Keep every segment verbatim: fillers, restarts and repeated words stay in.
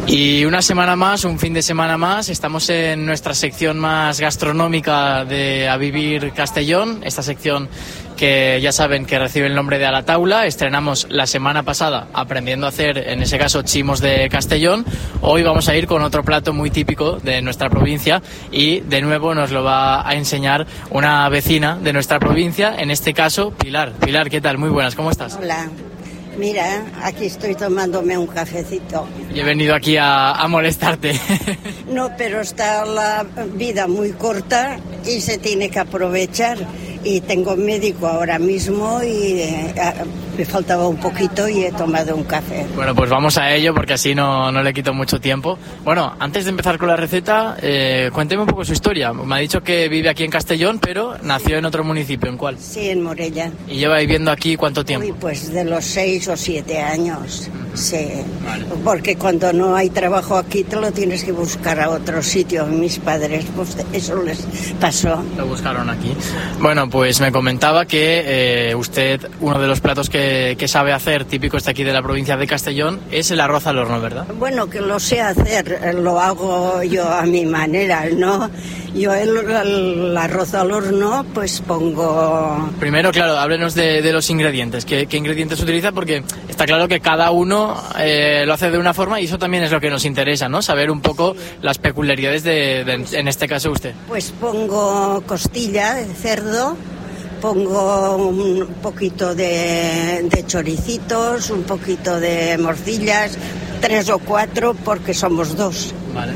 Y una semana más, un fin de semana más, estamos en nuestra sección más gastronómica de A Vivir Castellón, esta sección que ya saben que recibe el nombre de A la Taula. Estrenamos la semana pasada aprendiendo a hacer, en ese caso, chimos de Castellón. Hoy vamos a ir con otro plato muy típico de nuestra provincia y de nuevo nos lo va a enseñar una vecina de nuestra provincia, en este caso Pilar. Pilar, ¿qué tal? Muy buenas, ¿cómo estás? Hola. Mira, aquí estoy tomándome un cafecito. Y he venido aquí a, a molestarte. No, pero está la vida muy corta y se tiene que aprovechar. Y tengo médico ahora mismo y eh, me faltaba un poquito y he tomado un café. Bueno, pues vamos a ello porque así no, no le quito mucho tiempo. Bueno, antes de empezar con la receta, eh, cuénteme un poco su historia. Me ha dicho que vive aquí en Castellón, pero nació en otro municipio. ¿En cuál? Sí, en Morella. ¿Y lleva viviendo aquí cuánto tiempo? Uy, pues de los seis o siete años. Sí, vale. Porque cuando no hay trabajo aquí te lo tienes que buscar a otro sitio. Mis padres, pues eso les pasó. Lo buscaron aquí. Bueno, pues me comentaba que eh, usted, uno de los platos que, que sabe hacer, típico este aquí de la provincia de Castellón, es el arroz al horno, ¿verdad? Bueno, que lo sé hacer, lo hago yo a mi manera, ¿no? Yo el, el arroz al horno, pues pongo... Primero, claro, háblenos de, de los ingredientes. ¿Qué, ¿Qué ingredientes utiliza? Porque está claro que cada uno eh, lo hace de una forma y eso también es lo que nos interesa, ¿no? Saber un poco sí. las peculiaridades de, de, en este caso, usted. Pues pongo costilla de cerdo, pongo un poquito de, de choricitos, un poquito de morcillas, tres o cuatro porque somos dos. Vale.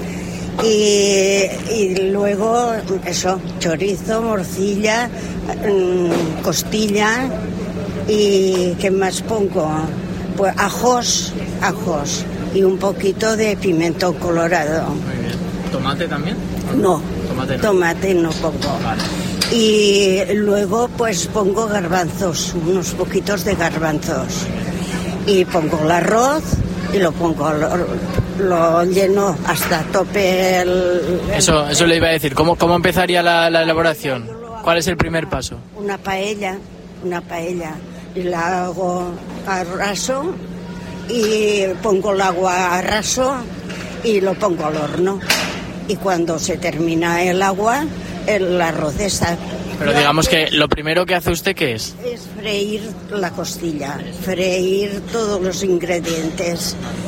Y, y luego eso, chorizo, morcilla, mmm, costilla y ¿qué más pongo? Pues ajos, ajos y un poquito de pimentón colorado. Muy bien. ¿Tomate también? No, tomate no, tomate no pongo. Vale. Y luego pues pongo garbanzos, unos poquitos de garbanzos. Y pongo el arroz y lo pongo, lo, lo lleno hasta tope el... Eso, eso le iba a decir, ¿cómo, cómo empezaría la, la elaboración? ¿Cuál es el primer paso? Una paella, una paella. Y la hago a raso y pongo el agua a raso y lo pongo al horno. Y cuando se termina el agua, el arroz está... Pero digamos que lo primero que hace usted, ¿qué es? Es freír la costilla, freír todos los ingredientes.